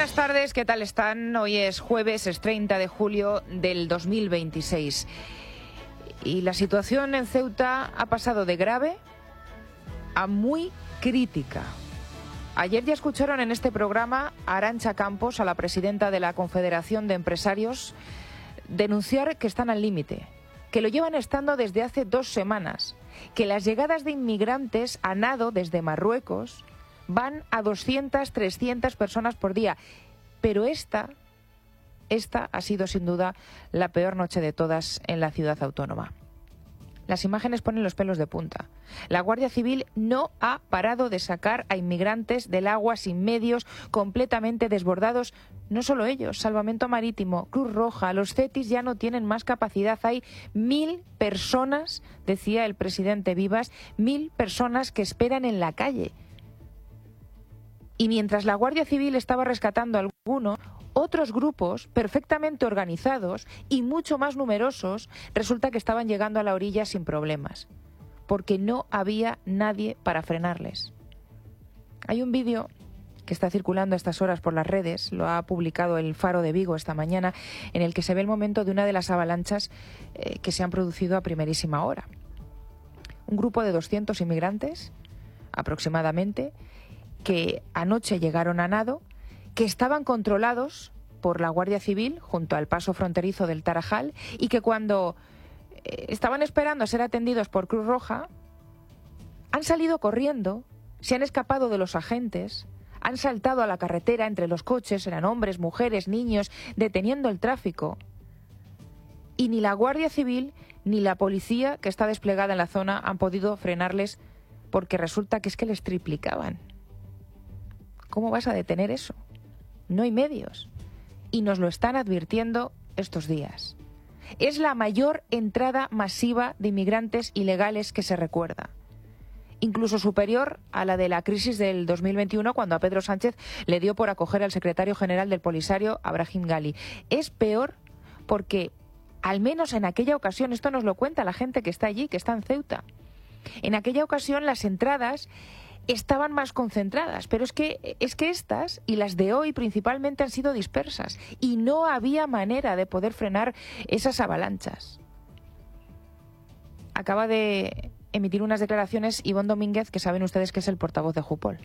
buenas tardes, ¿qué tal están? Hoy es jueves, es 30 de julio del 2026. Y la situación en Ceuta ha pasado de grave a muy crítica. Ayer ya escucharon en este programa a Arantxa Campos, a la presidenta de la Confederación de Empresarios, denunciar que están al límite, que lo llevan estando desde hace 2 semanas, que las llegadas de inmigrantes a nado desde Marruecos van a 200, 300 personas por día. Pero esta ha sido sin duda la peor noche de todas en la ciudad autónoma. Las imágenes ponen los pelos de punta. La Guardia Civil no ha parado de sacar a inmigrantes del agua sin medios, completamente desbordados. No solo ellos, Salvamento Marítimo, Cruz Roja, los CETIs ya no tienen más capacidad. Hay 1000 personas, decía el presidente Vivas, 1000 personas que esperan en la calle. Y mientras la Guardia Civil estaba rescatando a alguno, otros grupos perfectamente organizados y mucho más numerosos resulta que estaban llegando a la orilla sin problemas, porque no había nadie para frenarles. Hay un vídeo que está circulando a estas horas por las redes, lo ha publicado el Faro de Vigo esta mañana, en el que se ve el momento de una de las avalanchas que se han producido a primerísima hora. Un grupo de 200 inmigrantes, aproximadamente, que anoche llegaron a nado, que estaban controlados por la Guardia Civil junto al paso fronterizo del Tarajal y que cuando estaban esperando a ser atendidos por Cruz Roja han salido corriendo, se han escapado de los agentes, han saltado a la carretera entre los coches, eran hombres, mujeres, niños, deteniendo el tráfico. Y ni la Guardia Civil ni la policía que está desplegada en la zona han podido frenarles porque resulta que es que les triplicaban. ¿Cómo vas a detener eso? No hay medios. Y nos lo están advirtiendo estos días. Es la mayor entrada masiva de inmigrantes ilegales que se recuerda. Incluso superior a la de la crisis del 2021, cuando a Pedro Sánchez le dio por acoger al secretario general del Polisario, a Brahim Gali. Es peor porque, al menos en aquella ocasión, esto nos lo cuenta la gente que está allí, que está en Ceuta, en aquella ocasión las entradas estaban más concentradas, pero es que estas y las de hoy principalmente han sido dispersas y no había manera de poder frenar esas avalanchas. Acaba de emitir unas declaraciones Ivonne Domínguez, que saben ustedes que es el portavoz de Jupol.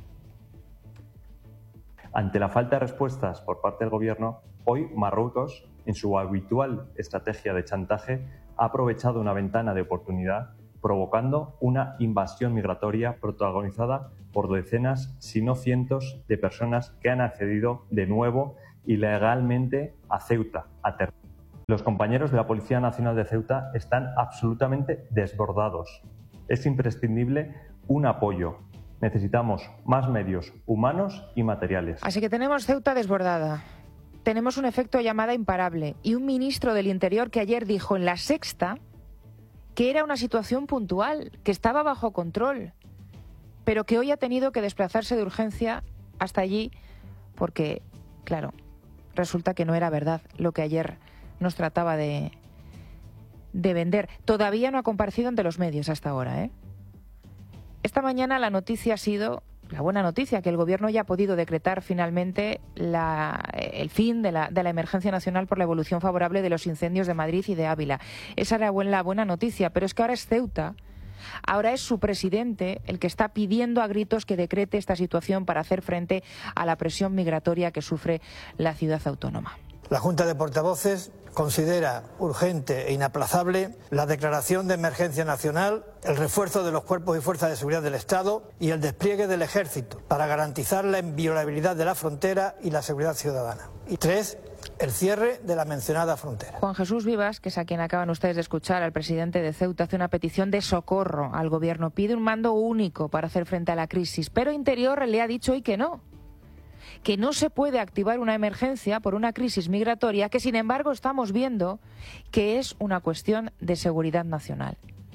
Ante la falta de respuestas por parte del Gobierno, hoy Marruecos, en su habitual estrategia de chantaje, ha aprovechado una ventana de oportunidad provocando una invasión migratoria protagonizada por decenas, si no cientos, de personas que han accedido de nuevo ilegalmente a Ceuta, a territorio. Los compañeros de la Policía Nacional de Ceuta están absolutamente desbordados. Es imprescindible un apoyo. Necesitamos más medios humanos y materiales. Así que tenemos Ceuta desbordada. Tenemos un efecto llamada imparable y un ministro del Interior que ayer dijo en La Sexta que era una situación puntual, que estaba bajo control, pero que hoy ha tenido que desplazarse de urgencia hasta allí porque, claro, resulta que no era verdad lo que ayer nos trataba de vender. Todavía no ha comparecido ante los medios hasta ahora, ¿eh? Esta mañana la noticia ha sido, la buena noticia, que el Gobierno ya ha podido decretar finalmente el fin de la emergencia nacional por la evolución favorable de los incendios de Madrid y de Ávila. Esa era la buena noticia, pero es que ahora es Ceuta, ahora es su presidente el que está pidiendo a gritos que decrete esta situación para hacer frente a la presión migratoria que sufre la ciudad autónoma. La Junta de Portavoces considera urgente e inaplazable la declaración de emergencia nacional, el refuerzo de los cuerpos y fuerzas de seguridad del Estado y el despliegue del Ejército para garantizar la inviolabilidad de la frontera y la seguridad ciudadana. Y 3, el cierre de la mencionada frontera. Juan Jesús Vivas, que es a quien acaban ustedes de escuchar, al presidente de Ceuta, hace una petición de socorro al Gobierno. Pide un mando único para hacer frente a la crisis, pero Interior le ha dicho hoy que no se puede activar una emergencia por una crisis migratoria que, sin embargo, estamos viendo que es una cuestión de seguridad nacional.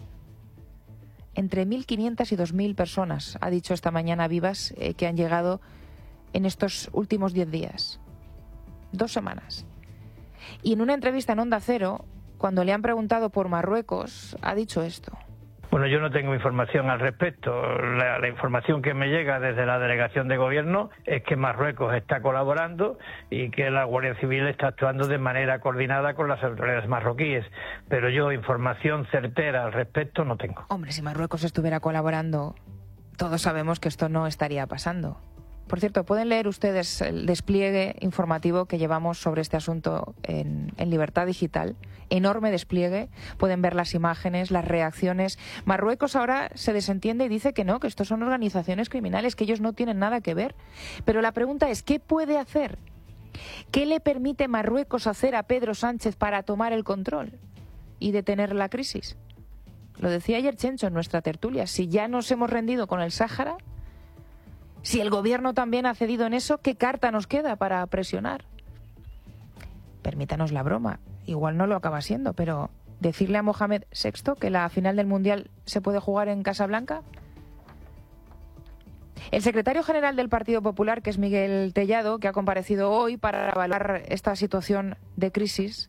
Entre 1.500 y 2.000 personas, ha dicho esta mañana Vivas, que han llegado en estos últimos 10 días. 2 semanas. Y en una entrevista en Onda Cero, cuando le han preguntado por Marruecos, ha dicho esto. Bueno, yo no tengo información al respecto. La información que me llega desde la delegación de gobierno es que Marruecos está colaborando y que la Guardia Civil está actuando de manera coordinada con las autoridades marroquíes. Pero yo información certera al respecto no tengo. Hombre, si Marruecos estuviera colaborando, todos sabemos que esto no estaría pasando. Por cierto, pueden leer ustedes el despliegue informativo que llevamos sobre este asunto en Libertad Digital. Enorme despliegue. Pueden ver las imágenes, las reacciones. Marruecos ahora se desentiende y dice que no, que estos son organizaciones criminales, que ellos no tienen nada que ver. Pero la pregunta es, ¿qué puede hacer? ¿Qué le permite Marruecos hacer a Pedro Sánchez para tomar el control y detener la crisis? Lo decía ayer Chencho en nuestra tertulia. Si ya nos hemos rendido con el Sáhara, si el gobierno también ha cedido en eso, ¿qué carta nos queda para presionar? Permítanos la broma, igual no lo acaba siendo, pero decirle a Mohamed VI que la final del Mundial se puede jugar en Casablanca. El secretario general del Partido Popular, que es Miguel Tellado, que ha comparecido hoy para evaluar esta situación de crisis,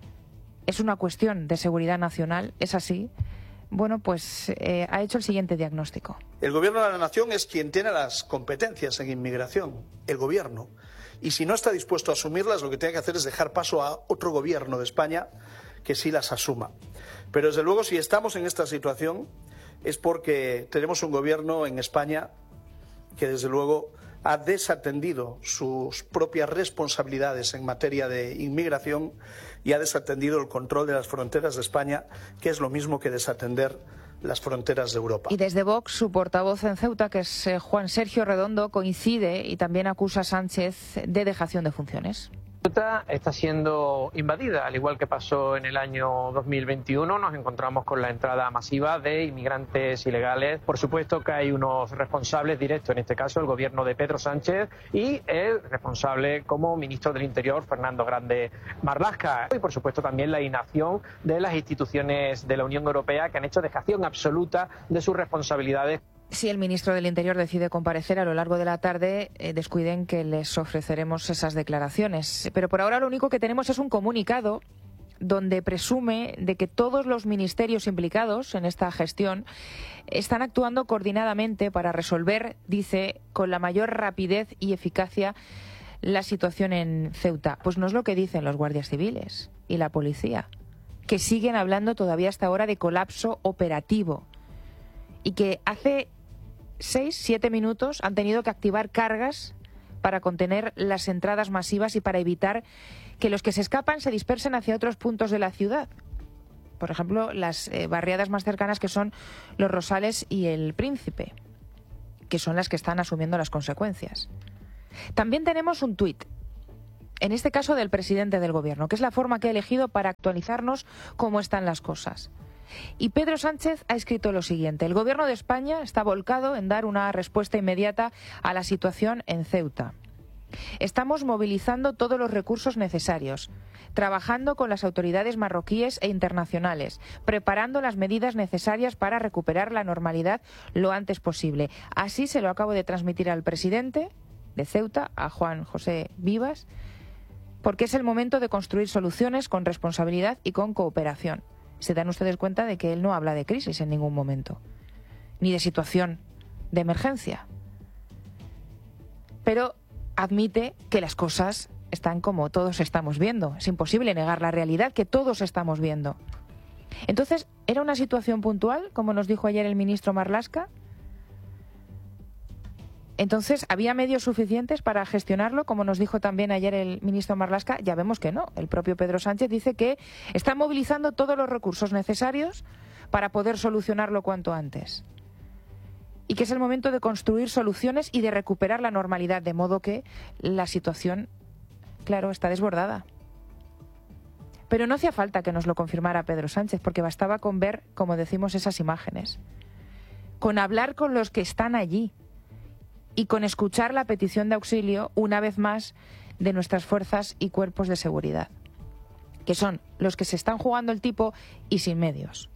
es una cuestión de seguridad nacional, es así. Bueno, pues ha hecho el siguiente diagnóstico. El Gobierno de la Nación es quien tiene las competencias en inmigración, el Gobierno. Y si no está dispuesto a asumirlas, lo que tiene que hacer es dejar paso a otro Gobierno de España que sí las asuma. Pero desde luego, si estamos en esta situación, es porque tenemos un Gobierno en España que desde luego ha desatendido sus propias responsabilidades en materia de inmigración y ha desatendido el control de las fronteras de España, que es lo mismo que desatender las fronteras de Europa. Y desde Vox, su portavoz en Ceuta, que es Juan Sergio Redondo, coincide y también acusa a Sánchez de dejación de funciones. Ceuta está siendo invadida, al igual que pasó en el año 2021. Nos encontramos con la entrada masiva de inmigrantes ilegales. Por supuesto que hay unos responsables directos, en este caso el gobierno de Pedro Sánchez y el responsable como ministro del Interior, Fernando Grande Marlaska. Y por supuesto también la inacción de las instituciones de la Unión Europea, que han hecho dejación absoluta de sus responsabilidades. Si el ministro del Interior decide comparecer a lo largo de la tarde, descuiden que les ofreceremos esas declaraciones. Pero por ahora lo único que tenemos es un comunicado donde presume de que todos los ministerios implicados en esta gestión están actuando coordinadamente para resolver, dice, con la mayor rapidez y eficacia la situación en Ceuta. Pues no es lo que dicen los guardias civiles y la policía, que siguen hablando todavía hasta ahora de colapso operativo y que hace 6-7 minutos han tenido que activar cargas para contener las entradas masivas y para evitar que los que se escapan se dispersen hacia otros puntos de la ciudad. Por ejemplo, las barriadas más cercanas, que son Los Rosales y El Príncipe, que son las que están asumiendo las consecuencias. También tenemos un tuit, en este caso del presidente del gobierno, que es la forma que ha elegido para actualizarnos cómo están las cosas. Y Pedro Sánchez ha escrito lo siguiente: el Gobierno de España está volcado en dar una respuesta inmediata a la situación en Ceuta. Estamos movilizando todos los recursos necesarios, trabajando con las autoridades marroquíes e internacionales, preparando las medidas necesarias para recuperar la normalidad lo antes posible. Así se lo acabo de transmitir al presidente de Ceuta, a Juan José Vivas, porque es el momento de construir soluciones con responsabilidad y con cooperación. Se dan ustedes cuenta de que él no habla de crisis en ningún momento, ni de situación de emergencia. Pero admite que las cosas están como todos estamos viendo. Es imposible negar la realidad que todos estamos viendo. Entonces, ¿era una situación puntual, como nos dijo ayer el ministro Marlaska? Entonces, ¿había medios suficientes para gestionarlo, como nos dijo también ayer el ministro Marlaska? Ya vemos que no. El propio Pedro Sánchez dice que está movilizando todos los recursos necesarios para poder solucionarlo cuanto antes. Y que es el momento de construir soluciones y de recuperar la normalidad, de modo que la situación, claro, está desbordada. Pero no hacía falta que nos lo confirmara Pedro Sánchez, porque bastaba con ver, como decimos, esas imágenes, con hablar con los que están allí y con escuchar la petición de auxilio, una vez más, de nuestras fuerzas y cuerpos de seguridad, que son los que se están jugando el tipo y sin medios.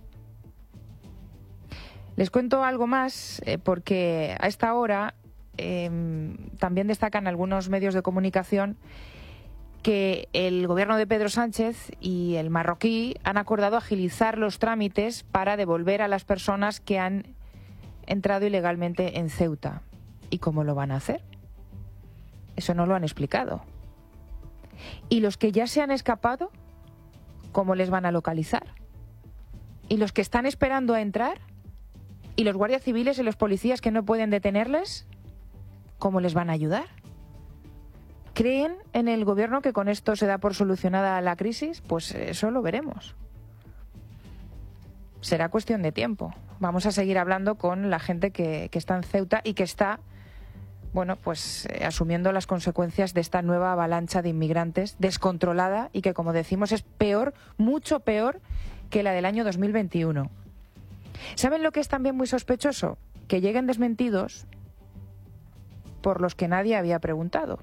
Les cuento algo más, porque a esta hora también destacan algunos medios de comunicación que el gobierno de Pedro Sánchez y el marroquí han acordado agilizar los trámites para devolver a las personas que han entrado ilegalmente en Ceuta. ¿Y cómo lo van a hacer? Eso no lo han explicado. ¿Y los que ya se han escapado? ¿Cómo les van a localizar? ¿Y los que están esperando a entrar? ¿Y los guardias civiles y los policías que no pueden detenerles? ¿Cómo les van a ayudar? ¿Creen en el gobierno que con esto se da por solucionada la crisis? Pues eso lo veremos. Será cuestión de tiempo. Vamos a seguir hablando con la gente que está en Ceuta y que está, bueno, pues asumiendo las consecuencias de esta nueva avalancha de inmigrantes descontrolada y que, como decimos, es peor, mucho peor que la del año 2021. ¿Saben lo que es también muy sospechoso? Que lleguen desmentidos por los que nadie había preguntado.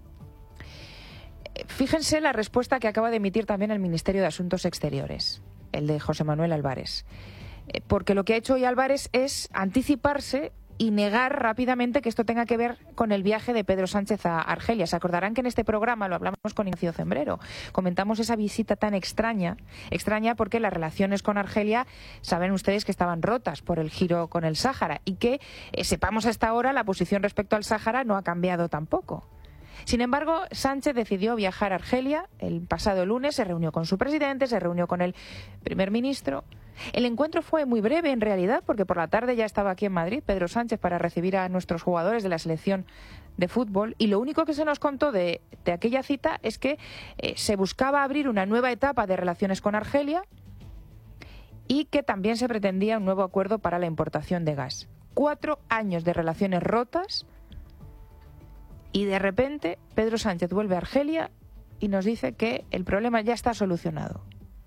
Fíjense la respuesta que acaba de emitir también el Ministerio de Asuntos Exteriores, el de José Manuel Álvarez. Porque lo que ha hecho hoy Álvarez es anticiparse y negar rápidamente que esto tenga que ver con el viaje de Pedro Sánchez a Argelia. Se acordarán que en este programa lo hablamos con Ignacio Zembrero. Comentamos esa visita tan extraña porque las relaciones con Argelia, saben ustedes que estaban rotas por el giro con el Sáhara y que, sepamos hasta ahora, la posición respecto al Sáhara no ha cambiado tampoco. Sin embargo, Sánchez decidió viajar a Argelia el pasado lunes, se reunió con su presidente, se reunió con el primer ministro. El encuentro fue muy breve en realidad, porque por la tarde ya estaba aquí en Madrid Pedro Sánchez para recibir a nuestros jugadores de la selección de fútbol, y lo único que se nos contó de aquella cita es que se buscaba abrir una nueva etapa de relaciones con Argelia y que también se pretendía un nuevo acuerdo para la importación de gas. 4 años de relaciones rotas. Y de repente Pedro Sánchez vuelve a Argelia y nos dice que el problema ya está solucionado.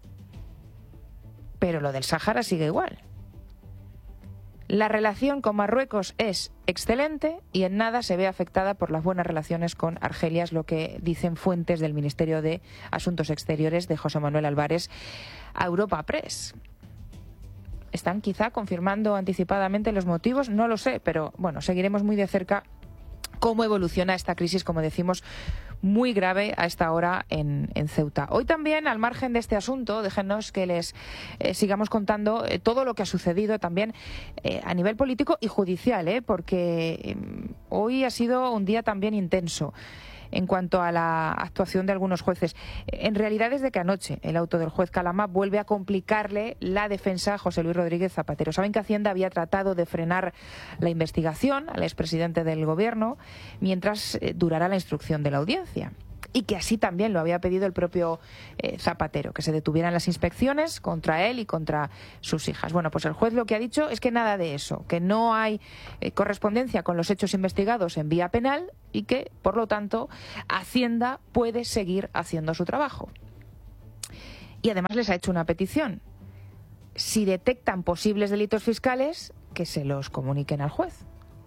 Pero lo del Sáhara sigue igual. La relación con Marruecos es excelente y en nada se ve afectada por las buenas relaciones con Argelia, es lo que dicen fuentes del Ministerio de Asuntos Exteriores de José Manuel Álvarez a Europa Press. ¿Están quizá confirmando anticipadamente los motivos? No lo sé, pero bueno, seguiremos muy de cerca cómo evoluciona esta crisis, como decimos, muy grave a esta hora en Ceuta. Hoy también, al margen de este asunto, déjenos que les sigamos contando todo lo que ha sucedido también a nivel político y judicial, porque hoy ha sido un día también intenso en cuanto a la actuación de algunos jueces. En realidad, desde que anoche el auto del juez Calama vuelve a complicarle la defensa a José Luis Rodríguez Zapatero. Saben que Hacienda había tratado de frenar la investigación al expresidente del Gobierno mientras durara la instrucción de la audiencia. Y que así también lo había pedido el propio Zapatero, que se detuvieran las inspecciones contra él y contra sus hijas. Bueno, pues el juez lo que ha dicho es que nada de eso, que no hay correspondencia con los hechos investigados en vía penal y que, por lo tanto, Hacienda puede seguir haciendo su trabajo. Y además les ha hecho una petición. Si detectan posibles delitos fiscales, que se los comuniquen al juez.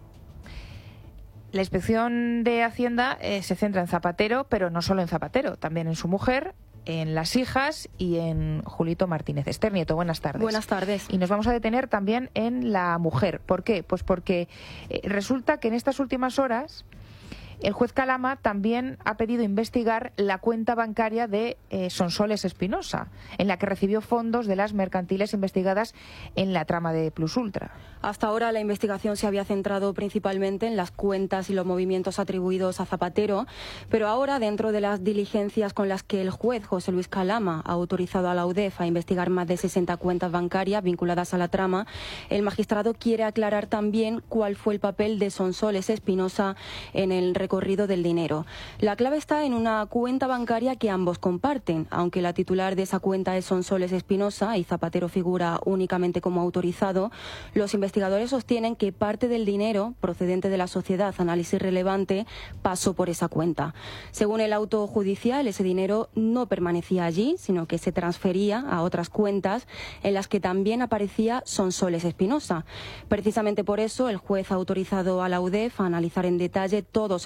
La inspección de Hacienda se centra en Zapatero, pero no solo en Zapatero, también en su mujer, en las hijas y en Julito Martínez. Esther Nieto, buenas tardes. Buenas tardes. Y nos vamos a detener también en la mujer. ¿Por qué? Pues porque resulta que en estas últimas horas el juez Calama también ha pedido investigar la cuenta bancaria de Sonsoles Espinosa, en la que recibió fondos de las mercantiles investigadas en la trama de Plus Ultra. Hasta ahora la investigación se había centrado principalmente en las cuentas y los movimientos atribuidos a Zapatero, pero ahora, dentro de las diligencias con las que el juez José Luis Calama ha autorizado a la UDEF a investigar más de 60 cuentas bancarias vinculadas a la trama, el magistrado quiere aclarar también cuál fue el papel de Sonsoles Espinosa en el recorrido del dinero. La clave está en una cuenta bancaria que ambos comparten, aunque la titular de esa cuenta es Sonsoles Espinosa y Zapatero figura únicamente como autorizado. Los investigadores sostienen que parte del dinero procedente de la sociedad Análisis Relevante pasó por esa cuenta. Según el auto judicial, ese dinero no permanecía allí, sino que se transfería a otras cuentas en las que también aparecía Sonsoles Espinosa. Precisamente por eso el juez ha autorizado a la UDEF a analizar en detalle todos esos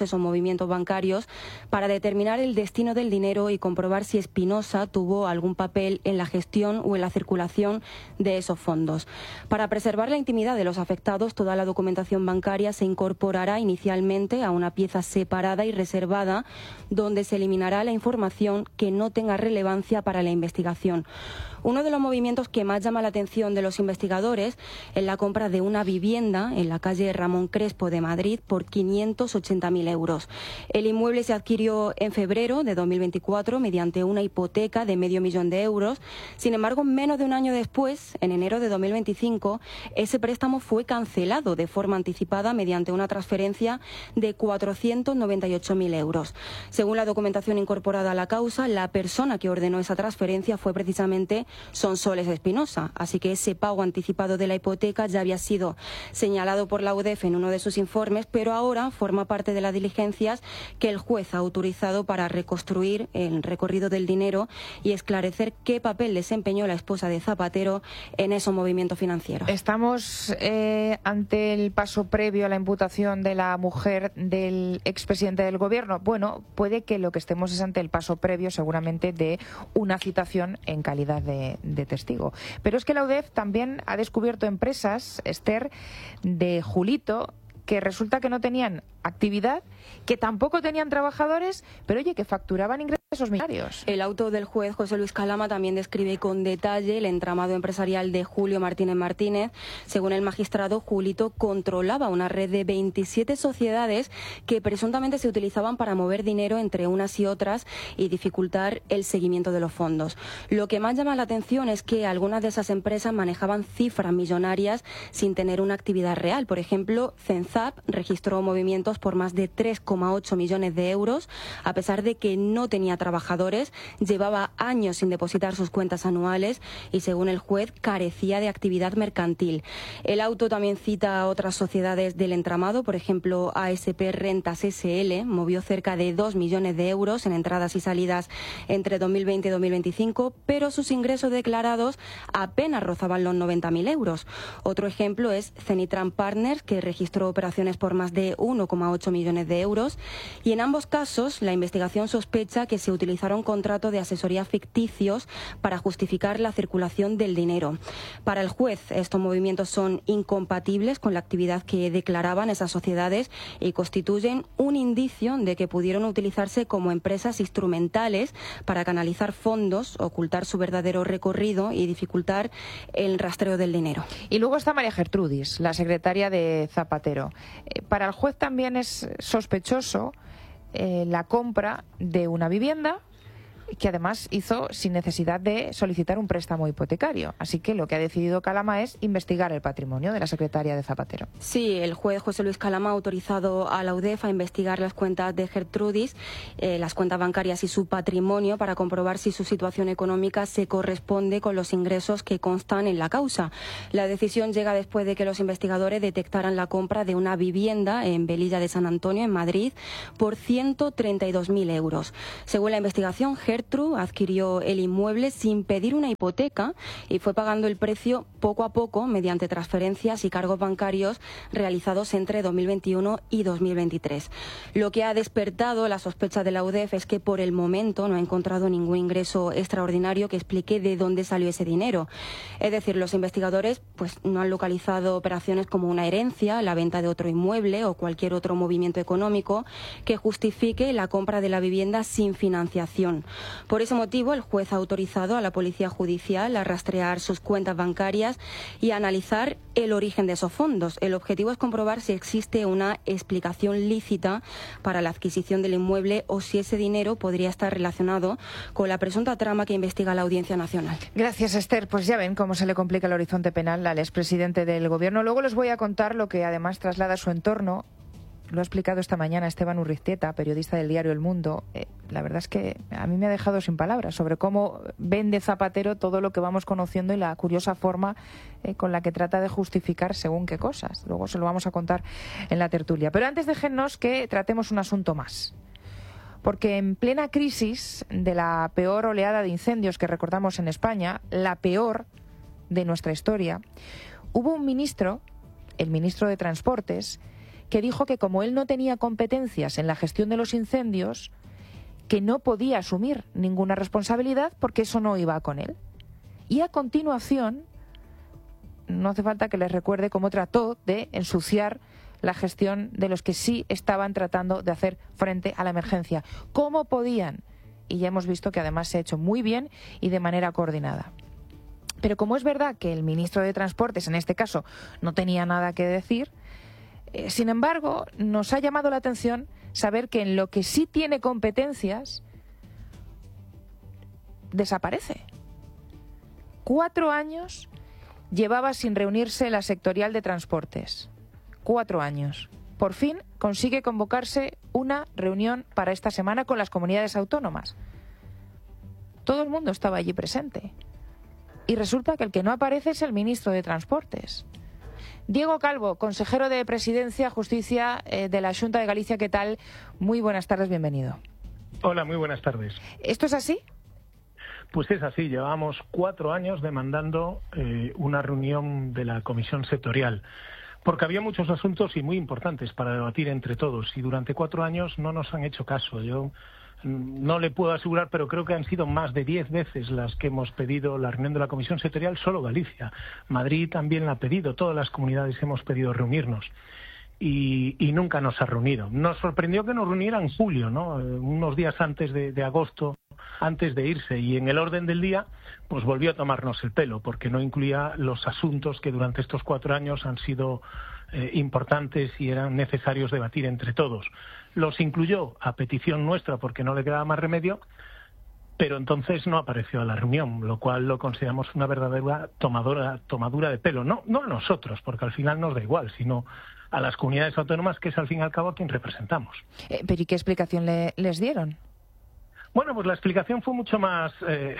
esos movimientos bancarios para determinar el destino del dinero y comprobar si Espinosa tuvo algún papel en la gestión o en la circulación de esos fondos. Para preservar la intimidad de los afectados, toda la documentación bancaria se incorporará inicialmente a una pieza separada y reservada, donde se eliminará la información que no tenga relevancia para la investigación. Uno de los movimientos que más llama la atención de los investigadores es la compra de una vivienda en la calle Ramón Crespo de Madrid por 580.000 euros. El inmueble se adquirió en febrero de 2024 mediante una hipoteca de $500.000 euros. Sin embargo, menos de un año después, en enero de 2025, ese préstamo fue cancelado de forma anticipada mediante una transferencia de 498.000 euros. Según la documentación incorporada a la causa, la persona que ordenó esa transferencia fue precisamente Sonsoles Espinosa, así que ese pago anticipado de la hipoteca ya había sido señalado por la UDEF en uno de sus informes, pero ahora forma parte de las diligencias que el juez ha autorizado para reconstruir el recorrido del dinero y esclarecer qué papel desempeñó la esposa de Zapatero en esos movimientos financieros. Estamos ante el paso previo a la imputación de la mujer del expresidente del Gobierno. Bueno, puede que lo que estemos es ante el paso previo, seguramente, de una citación en calidad de testigo. Pero es que la UDEF también ha descubierto empresas, Esther, de Julito, que resulta que no tenían actividad, que tampoco tenían trabajadores, pero oye, que facturaban ingresos millonarios. El auto del juez José Luis Calama también describe con detalle el entramado empresarial de Julio Martínez Martínez. Según el magistrado, Julito controlaba una red de 27 sociedades que presuntamente se utilizaban para mover dinero entre unas y otras y dificultar el seguimiento de los fondos. Lo que más llama la atención es que algunas de esas empresas manejaban cifras millonarias sin tener una actividad real. Por ejemplo, Cenzap registró movimientos por más de 3,8 millones de euros, a pesar de que no tenía trabajadores, llevaba años sin depositar sus cuentas anuales y, según el juez, carecía de actividad mercantil. El auto también cita a otras sociedades del entramado, por ejemplo, ASP Rentas SL movió cerca de 2 millones de euros en entradas y salidas entre 2020 y 2025, pero sus ingresos declarados apenas rozaban los 90.000 euros. Otro ejemplo es Cenitran Partners, que registró operaciones por más de 1,8 millones de euros, y en ambos casos la investigación sospecha que se utilizaron contratos de asesoría ficticios para justificar la circulación del dinero. Para el juez, estos movimientos son incompatibles con la actividad que declaraban esas sociedades y constituyen un indicio de que pudieron utilizarse como empresas instrumentales para canalizar fondos, ocultar su verdadero recorrido y dificultar el rastreo del dinero. Y luego está María Gertrudis, la secretaria de Zapatero. Para el juez también es sospechoso la compra de una vivienda que además hizo sin necesidad de solicitar un préstamo hipotecario. Así que lo que ha decidido Calama es investigar el patrimonio de la secretaria de Zapatero. Sí, el juez José Luis Calama ha autorizado a la UDEF a investigar las cuentas de Gertrudis, las cuentas bancarias y su patrimonio para comprobar si su situación económica se corresponde con los ingresos que constan en la causa. La decisión llega después de que los investigadores detectaran la compra de una vivienda en Velilla de San Antonio, en Madrid, por 132.000 euros. Según la investigación, Gertrudis adquirió el inmueble sin pedir una hipoteca y fue pagando el precio poco a poco mediante transferencias y cargos bancarios realizados entre 2021 y 2023. Lo que ha despertado la sospecha de la UDEF es que por el momento no ha encontrado ningún ingreso extraordinario que explique de dónde salió ese dinero. Es decir, los investigadores no han localizado operaciones como una herencia, la venta de otro inmueble o cualquier otro movimiento económico que justifique la compra de la vivienda sin financiación. Por ese motivo, el juez ha autorizado a la Policía Judicial a rastrear sus cuentas bancarias y a analizar el origen de esos fondos. El objetivo es comprobar si existe una explicación lícita para la adquisición del inmueble o si ese dinero podría estar relacionado con la presunta trama que investiga la Audiencia Nacional. Gracias, Esther. Pues ya ven cómo se le complica el horizonte penal al expresidente del Gobierno. Luego les voy a contar lo que además traslada su entorno. Lo ha explicado esta mañana Esteban Urriztieta, periodista del diario El Mundo. La verdad es que a mí me ha dejado sin palabras sobre cómo vende Zapatero todo lo que vamos conociendo y la curiosa forma con la que trata de justificar según qué cosas. Luego se lo vamos a contar en la tertulia. Pero antes déjennos que tratemos un asunto más. Porque en plena crisis de la peor oleada de incendios que recordamos en España, la peor de nuestra historia, hubo un ministro, el ministro de Transportes, que dijo que como él no tenía competencias en la gestión de los incendios, que no podía asumir ninguna responsabilidad porque eso no iba con él. Y a continuación, no hace falta que les recuerde cómo trató de ensuciar la gestión de los que sí estaban tratando de hacer frente a la emergencia. ¿Cómo podían? Y ya hemos visto que además se ha hecho muy bien y de manera coordinada. Pero como es verdad que el ministro de Transportes, en este caso, no tenía nada que decir, sin embargo, nos ha llamado la atención saber que en lo que sí tiene competencias, desaparece. 4 años llevaba sin reunirse la sectorial de transportes. 4 años. Por fin consigue convocarse una reunión para esta semana con las comunidades autónomas. Todo el mundo estaba allí presente. Y resulta que el que no aparece es el ministro de Transportes. Diego Calvo, consejero de Presidencia, Justicia de la Xunta de Galicia, ¿qué tal? Muy buenas tardes, bienvenido. Hola, muy buenas tardes. ¿Esto es así? Pues es así, llevamos 4 años demandando una reunión de la comisión sectorial, porque había muchos asuntos y muy importantes para debatir entre todos, y durante 4 años no nos han hecho caso. Yo no le puedo asegurar, pero creo que han sido más de 10 veces las que hemos pedido la reunión de la comisión sectorial, solo Galicia. Madrid también la ha pedido, todas las comunidades hemos pedido reunirnos. Y nunca nos ha reunido. Nos sorprendió que nos reuniera en julio, ¿no? Unos días antes de agosto, antes de irse, y en el orden del día pues volvió a tomarnos el pelo, porque no incluía los asuntos que durante estos 4 años han sido importantes y eran necesarios debatir entre todos. Los incluyó a petición nuestra porque no le quedaba más remedio, pero entonces no apareció a la reunión, lo cual lo consideramos una verdadera tomadura de pelo. No a nosotros, porque al final nos da igual, sino a las comunidades autónomas, que es al fin y al cabo a quien representamos. ¿Pero y qué explicación les dieron? Bueno, pues la explicación fue mucho más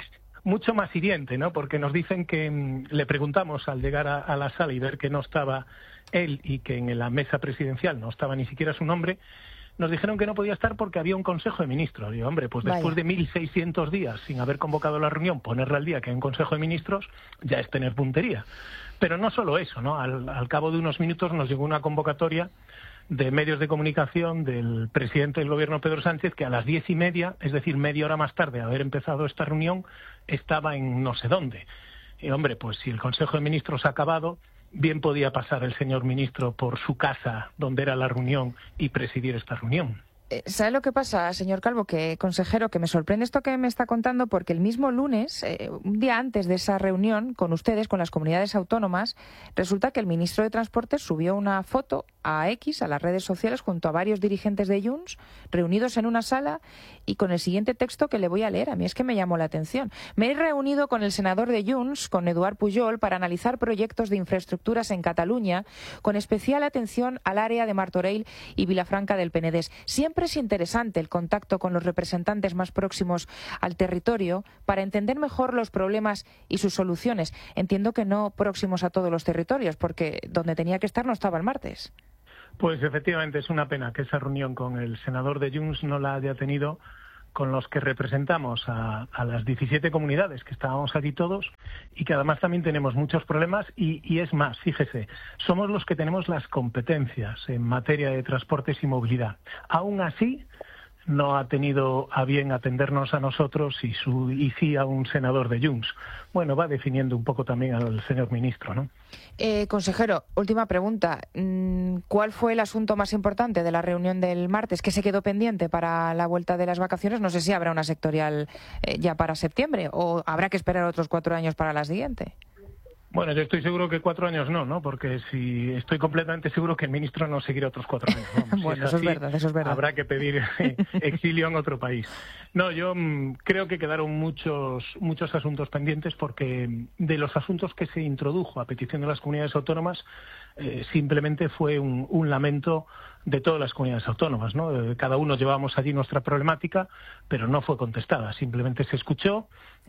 hiriente, ¿no? Porque nos dicen que le preguntamos al llegar a la sala y ver que no estaba él y que en la mesa presidencial no estaba ni siquiera su nombre, nos dijeron que no podía estar porque había un Consejo de Ministros. Digo, hombre, pues después de 1.600 días sin haber convocado la reunión, ponerla al día que hay un Consejo de Ministros ya es tener puntería. Pero no solo eso, ¿no? Al cabo de unos minutos nos llegó una convocatoria de medios de comunicación del presidente del Gobierno, Pedro Sánchez, que a las 10:30, es decir, media hora más tarde de haber empezado esta reunión, estaba en no sé dónde. Y, hombre, pues si el Consejo de Ministros ha acabado, bien podía pasar el señor ministro por su casa, donde era la reunión, y presidir esta reunión. ¿Sabe lo que pasa, señor Calvo, consejero, que me sorprende esto que me está contando? Porque el mismo lunes, un día antes de esa reunión con ustedes, con las comunidades autónomas, resulta que el ministro de Transportes subió una foto a X, a las redes sociales, junto a varios dirigentes de Junts, reunidos en una sala y con el siguiente texto que le voy a leer. A mí es que me llamó la atención. Me he reunido con el senador de Junts, con Eduard Pujol, para analizar proyectos de infraestructuras en Cataluña, con especial atención al área de Martorell y Vilafranca del Penedès. Siempre es interesante el contacto con los representantes más próximos al territorio para entender mejor los problemas y sus soluciones. Entiendo que no próximos a todos los territorios, porque donde tenía que estar no estaba el martes. Pues efectivamente es una pena que esa reunión con el senador de Junts no la haya tenido con los que representamos a las 17 comunidades que estábamos aquí todos, y que además también tenemos muchos problemas y es más, fíjese, somos los que tenemos las competencias en materia de transportes y movilidad. Aún así, no ha tenido a bien atendernos a nosotros y sí a un senador de Junts. Bueno, va definiendo un poco también al señor ministro, ¿no? Consejero, última pregunta. ¿Cuál fue el asunto más importante de la reunión del martes que se quedó pendiente para la vuelta de las vacaciones? No sé si habrá una sectorial ya para septiembre o habrá que esperar otros 4 años para la siguiente. Bueno, yo estoy seguro que 4 años no, porque si estoy completamente seguro que el ministro no seguirá otros 4 años. Vamos, bueno, si eso es verdad. Habrá que pedir exilio en otro país. No, yo creo que quedaron muchos asuntos pendientes, porque de los asuntos que se introdujo a petición de las comunidades autónomas, simplemente fue un lamento de todas las comunidades autónomas, ¿no? Cada uno llevábamos allí nuestra problemática, pero no fue contestada. Simplemente se escuchó,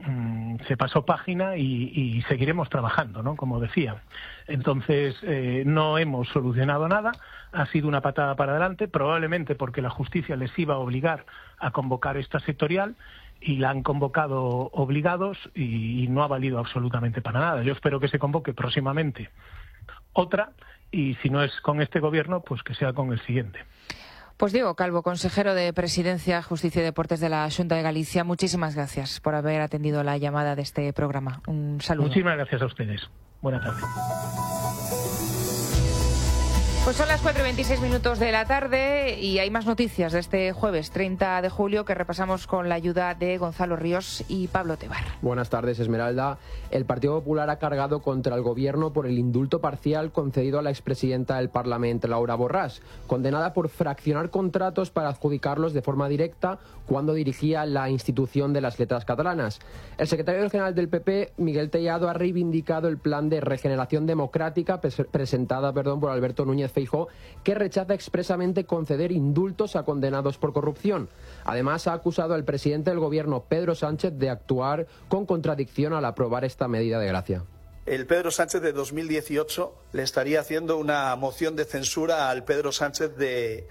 se pasó página y seguiremos trabajando, ¿no? Como decía. Entonces, no hemos solucionado nada. Ha sido una patada para adelante, probablemente porque la justicia les iba a obligar a convocar esta sectorial, y la han convocado obligados y no ha valido absolutamente para nada. Yo espero que se convoque próximamente otra y si no es con este gobierno, pues que sea con el siguiente. Pues Diego Calvo, consejero de Presidencia, Justicia y Deportes de la Xunta de Galicia, muchísimas gracias por haber atendido la llamada de este programa. Un saludo. Muchísimas gracias a ustedes. Buenas tardes. Pues son las 4:26 de la tarde y hay más noticias de este jueves 30 de julio que repasamos con la ayuda de Gonzalo Ríos y Pablo Tebar. Buenas tardes, Esmeralda. El Partido Popular ha cargado contra el Gobierno por el indulto parcial concedido a la expresidenta del Parlamento, Laura Borràs, condenada por fraccionar contratos para adjudicarlos de forma directa cuando dirigía la institución de las letras catalanas. El secretario general del PP, Miguel Tellado, ha reivindicado el plan de regeneración democrática presentada por Alberto Núñez Feijóo, que rechaza expresamente conceder indultos a condenados por corrupción. Además, ha acusado al presidente del Gobierno, Pedro Sánchez, de actuar con contradicción al aprobar esta medida de gracia. El Pedro Sánchez de 2018 le estaría haciendo una moción de censura al Pedro Sánchez de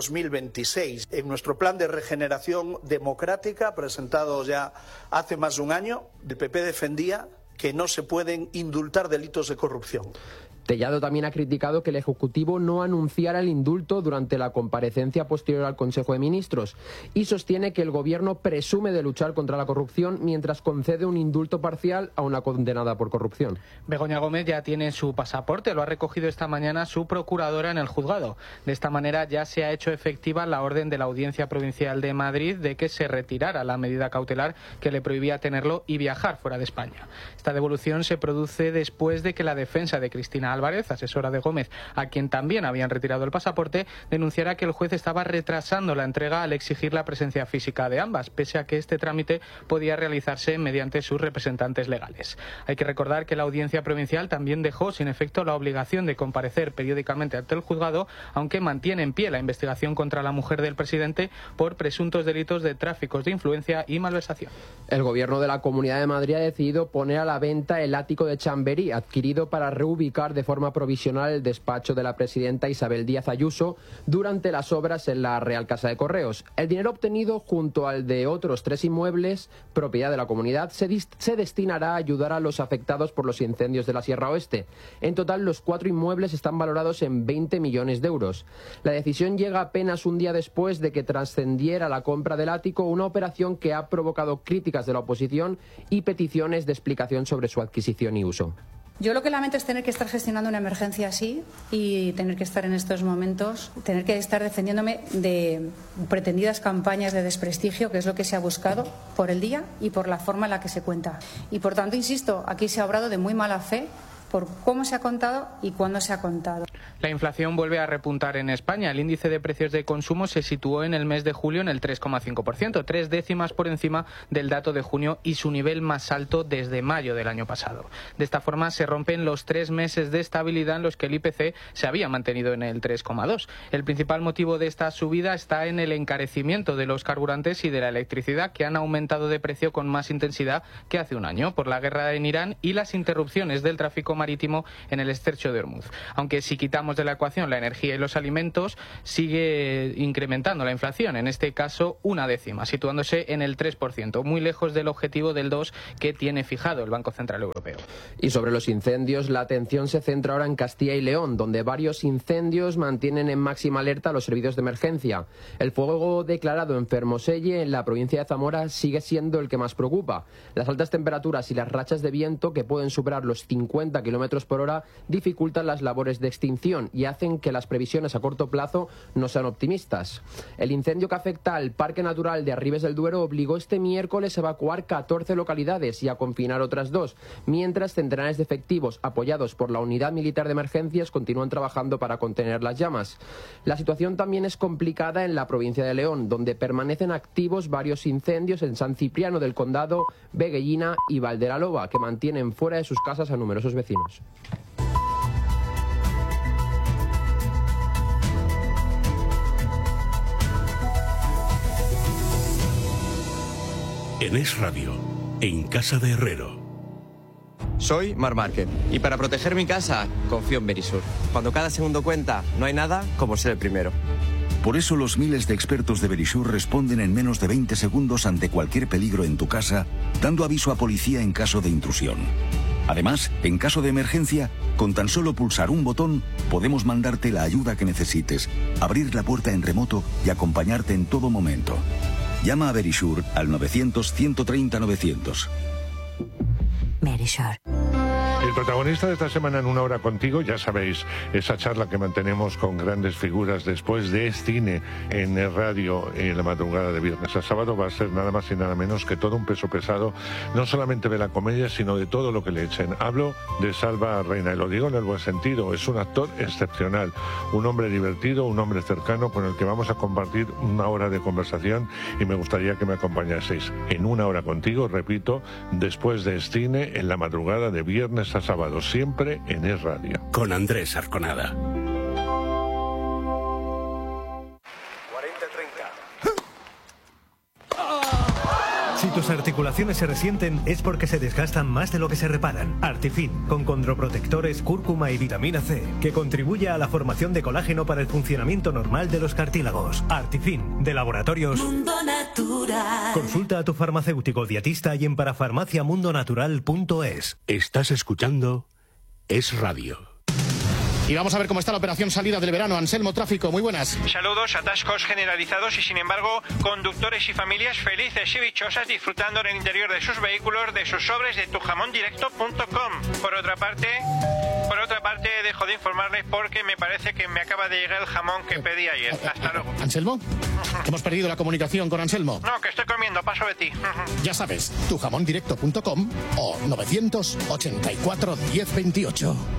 2026. En nuestro plan de regeneración democrática, presentado ya hace más de un año, el PP defendía que no se pueden indultar delitos de corrupción. Tellado también ha criticado que el Ejecutivo no anunciara el indulto durante la comparecencia posterior al Consejo de Ministros y sostiene que el Gobierno presume de luchar contra la corrupción mientras concede un indulto parcial a una condenada por corrupción. Begoña Gómez ya tiene su pasaporte, lo ha recogido esta mañana su procuradora en el juzgado. De esta manera ya se ha hecho efectiva la orden de la Audiencia Provincial de Madrid de que se retirara la medida cautelar que le prohibía tenerlo y viajar fuera de España. Esta devolución se produce después de que la defensa de Cristina Álvarez, asesora de Gómez, a quien también habían retirado el pasaporte, denunciara que el juez estaba retrasando la entrega al exigir la presencia física de ambas, pese a que este trámite podía realizarse mediante sus representantes legales. Hay que recordar que la Audiencia Provincial también dejó sin efecto la obligación de comparecer periódicamente ante el juzgado, aunque mantiene en pie la investigación contra la mujer del presidente por presuntos delitos de tráficos de influencia y malversación. El Gobierno de la Comunidad de Madrid ha decidido poner a la venta el ático de Chamberí, adquirido para reubicar de forma provisional el despacho de la presidenta Isabel Díaz Ayuso durante las obras en la Real Casa de Correos. El dinero obtenido junto al de otros 3 inmuebles, propiedad de la comunidad, se destinará a ayudar a los afectados por los incendios de la Sierra Oeste. En total, los 4 inmuebles están valorados en 20 millones de euros. La decisión llega apenas un día después de que trascendiera la compra del ático, una operación que ha provocado críticas de la oposición y peticiones de explicación sobre su adquisición y uso. Yo lo que lamento es tener que estar gestionando una emergencia así y tener que estar en estos momentos, tener que estar defendiéndome de pretendidas campañas de desprestigio, que es lo que se ha buscado por el día y por la forma en la que se cuenta. Y por tanto, insisto, aquí se ha obrado de muy mala fe por cómo se ha contado y cuándo se ha contado. La inflación vuelve a repuntar en España. El índice de precios de consumo se situó en el mes de julio en el 3,5%, 3 décimas por encima del dato de junio y su nivel más alto desde mayo del año pasado. De esta forma se rompen los 3 meses de estabilidad en los que el IPC se había mantenido en el 3,2%. El principal motivo de esta subida está en el encarecimiento de los carburantes y de la electricidad, que han aumentado de precio con más intensidad que hace un año por la guerra en Irán y las interrupciones del tráfico marítimo en el estrecho de Hormuz. Aunque si quitamos de la ecuación la energía y los alimentos, sigue incrementando la inflación, en este caso 1 décima, situándose en el 3%, muy lejos del objetivo del 2% que tiene fijado el Banco Central Europeo. Y sobre los incendios, la atención se centra ahora en Castilla y León, donde varios incendios mantienen en máxima alerta a los servicios de emergencia. El fuego declarado en Fermoselle, en la provincia de Zamora, sigue siendo el que más preocupa. Las altas temperaturas y las rachas de viento, que pueden superar los 50 kilómetros por hora, dificultan las labores de extinción y hacen que las previsiones a corto plazo no sean optimistas. El incendio que afecta al Parque Natural de Arribes del Duero obligó este miércoles a evacuar 14 localidades y a confinar otras 2, mientras centenares de efectivos apoyados por la Unidad Militar de Emergencias continúan trabajando para contener las llamas. La situación también es complicada en la provincia de León, donde permanecen activos varios incendios en San Cipriano del Condado, Veguellina y Valderaloba, que mantienen fuera de sus casas a numerosos vecinos. En Es Radio, en Casa de Herrero. Soy Marc Márquez y para proteger mi casa confío en Verisur. Cuando cada segundo cuenta, no hay nada como ser el primero. Por eso los miles de expertos de Verisur responden en menos de 20 segundos ante cualquier peligro en tu casa, dando aviso a policía en caso de intrusión. Además, en caso de emergencia, con tan solo pulsar un botón, podemos mandarte la ayuda que necesites, abrir la puerta en remoto y acompañarte en todo momento. Llama a Verisure al 900-130-900. Verisure. El protagonista de esta semana en Una Hora Contigo, ya sabéis, esa charla que mantenemos con grandes figuras después de cine en el radio en la madrugada de viernes a sábado, va a ser nada más y nada menos que todo un peso pesado, no solamente de la comedia, sino de todo lo que le echen. Hablo de Salva Reina, y lo digo en el buen sentido, es un actor excepcional, un hombre divertido, un hombre cercano con el que vamos a compartir una hora de conversación y me gustaría que me acompañaseis en Una Hora Contigo, repito, después de cine en la madrugada de viernes a sábado, siempre en Es Radio. Con Andrés Arconada. 40-30. Si tus articulaciones se resienten es porque se desgastan más de lo que se reparan. Artifin, con condroprotectores, cúrcuma y vitamina C, que contribuye a la formación de colágeno para el funcionamiento normal de los cartílagos. Artifin, de Laboratorios Mundo Natural. Consulta a tu farmacéutico dietista y en parafarmaciamundonatural.es. Estás escuchando Es Radio. Y vamos a ver cómo está la operación salida del verano. Anselmo, tráfico, muy buenas. Saludos, atascos generalizados y sin embargo conductores y familias felices y dichosas disfrutando en el interior de sus vehículos de sus sobres de tujamondirecto.com. Por otra parte, dejo de informarles porque me parece que me acaba de llegar el jamón que pedí ayer. Hasta luego. ¿Anselmo? Hemos perdido la comunicación con Anselmo. No, que estoy comiendo, paso de ti. Ya sabes, tujamondirecto.com o 984 1028.